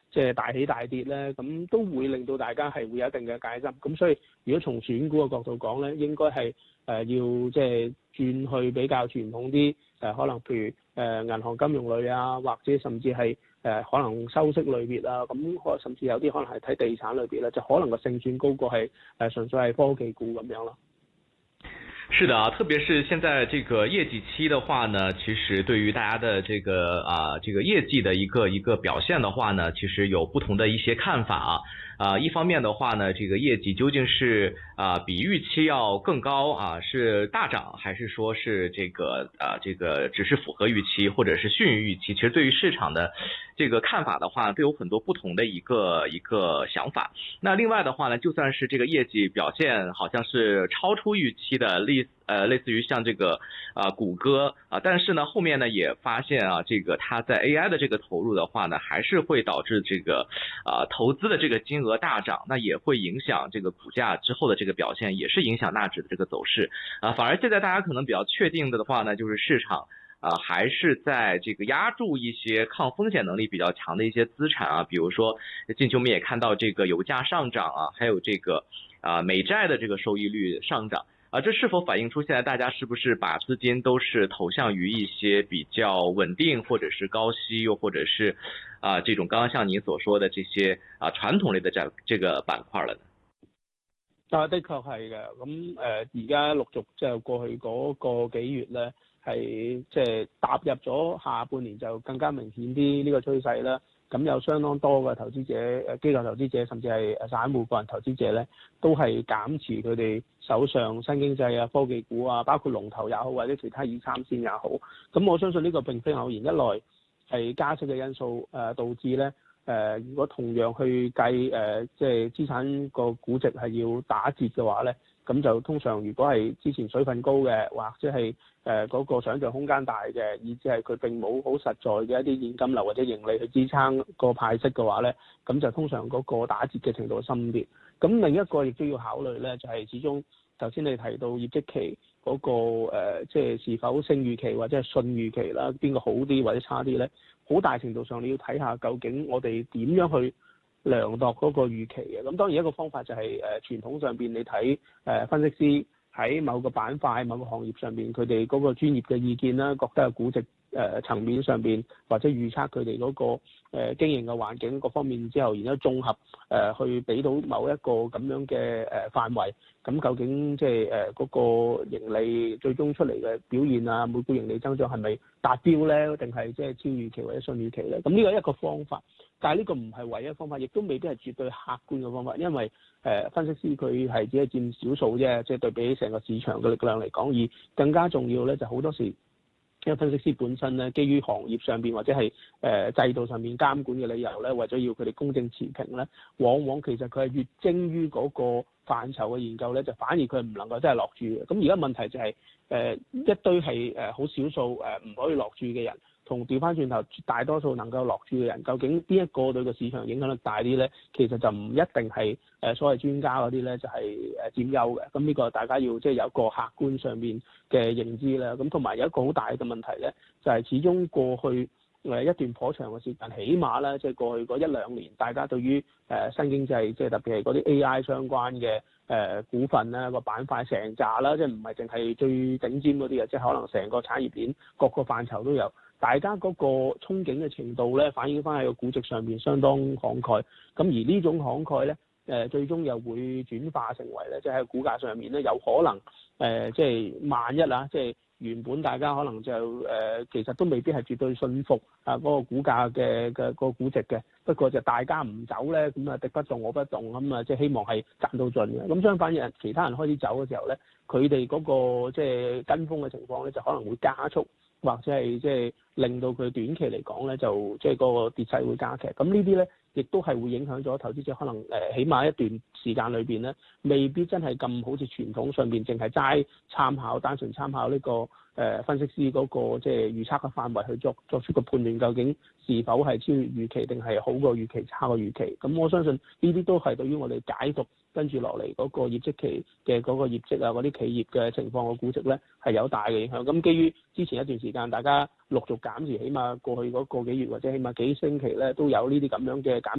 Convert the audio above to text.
即係大起大跌咧，咁都會令到大家係會有一定嘅戒心。咁所以如果從選股嘅角度講咧，應該係要即係轉去比較傳統啲可能譬如銀行金融類啊，或者甚至係可能收息類別啊，咁甚至有啲可能係睇地產類別咧，就可能個勝算高過係純粹係科技股咁樣咯。 是的啊，特別是現在這個業績期的話呢，其實對於大家的這個業績的一個表現的話呢，其實有不同的一些看法啊。一方面的話呢，這個業績究竟是比預期要更高啊，是大漲，還是說是這個只是符合預期，或者是遜於預期？其實對於市場的這個看法的話，都有很多不同的一個想法。那另外的話呢，就算是這個業績表現好像是超出預期的，類似於像這個谷歌啊，但是呢後面呢也發現啊，這個它在 AI 的這個投入的話呢，還是會導致這個投資的這個金額大漲，那也會影響這個股價之後的這個表現，也是影響納指的這個走勢啊。反而現在大家可能比較確定的話呢，就是市場還是在這個壓住一些抗風險能力比較強的一些資產啊，比如說近期我們也看到這個油價上漲啊，還有這個美債的這個收益率上漲。這是否反映出現在大家是不是把資金都是投向於一些比較穩定或者是高息，又或者是這種剛剛像您所說的這些傳統類的這個板塊了呢？ 的確係嘅，咁而家陸續就過去嗰個幾月咧，係即係踏入咗下半年就更加明顯啲呢個趨勢啦。咁有相當多嘅投資者、機構投資者，甚至係散戶個人投資者咧，都係減持佢哋手上新經濟啊、科技股啊，包括龍頭也好，或者其他二三線也好。咁我相信呢個並非偶然，一來係加息嘅因素導致咧如果同樣去計即係資產個估值係要打折嘅話咧，咁就通常如果係之前水分高嘅，或者係嗰個想像空間大嘅，以至係佢並冇好實在嘅一啲現金流或者盈利去支撐個派息嘅話咧，咁就通常嗰個打折嘅程度深啲。咁另一個亦都要考慮咧，就係始終頭先你提到業績期嗰個即係是否勝預期或者係遜預期啦，邊個好啲或者差啲咧？好大程度上你要睇下究竟我哋點樣去量度嗰個預期嘅。咁當然一個方法就係傳統上邊你睇分析師喺某個板塊、某個行業上邊佢哋嗰個專業嘅意見啦，覺得係估值層面上邊或者預測佢哋嗰個經營嘅環境各方面之後，然之後綜合去俾到某一個咁樣嘅範圍。咁究竟即係嗰個盈利最終出嚟嘅表現啊，每股盈利增長係咪達標咧？定係即係超預期或者遜預期咧？咁呢個係一個方法，但係呢個唔係唯一方法，亦都未必係絕對客觀嘅方法，因為分析師佢係只係佔少數啫，即係對比起成個市場嘅力量嚟講，而更加重要咧就好多時。因為分析師本身咧，基於行業上邊或者係制度上面監管嘅理由咧，為咗要佢哋公正持平咧，往往其實佢係越精於嗰個範疇嘅研究咧，就反而佢唔能夠真係落注嘅。咁而家問題就係一堆係好少數唔可以落注嘅人，同調翻轉頭大多數能夠落注嘅人，究竟邊一個對個市場影響力大啲咧？其實就唔一定係所謂專家嗰啲咧，就係佔優嘅。咁呢個大家要即係有一個客觀上面嘅認知啦。咁同埋有一個好大嘅問題咧，就係始終過去一段頗長嘅時間，起碼咧即係過去嗰一兩年，大家對於新經濟即係特別係嗰啲 AI 相關嘅股份咧個板塊成紮啦，即係唔係淨係最頂尖嗰啲嘅，即係可能成個產業鏈各個範疇都有。大家嗰個憧憬嘅程度咧，反映翻喺個估值上面相當慷慨。咁而呢種慷慨咧，最終又會轉化成為咧，即係喺股價上面咧，有可能即係萬一啊，即係原本大家可能就其實都未必係絕對信服嗰個股價嘅個估值嘅。不過就大家唔走咧，咁啊敵不動我不動，咁啊即係希望係賺到盡嘅。咁相反其他人開始走嘅時候咧，佢哋嗰個即係跟風嘅情況咧，就可能會加速。或者係即係令到佢短期嚟講咧，就即係嗰個跌勢會加劇。咁呢啲咧，亦都係會影響咗投資者可能起碼一段時間裏邊咧，未必真係咁好似傳統上邊淨係齋參考，單純參考呢個分析師嗰個即係預測嘅範圍去作出個判斷，究竟是否係超越預期定係好過預期、差過預期。咁我相信呢啲都係對於我哋解讀跟住落嚟嗰個業績期嘅嗰個業績啊，嗰啲企業嘅情況嘅估值咧係有大嘅影響。咁基於之前一段時間大家陸續減持，起碼過去嗰個幾月或者起碼幾星期咧都有呢啲咁樣嘅減。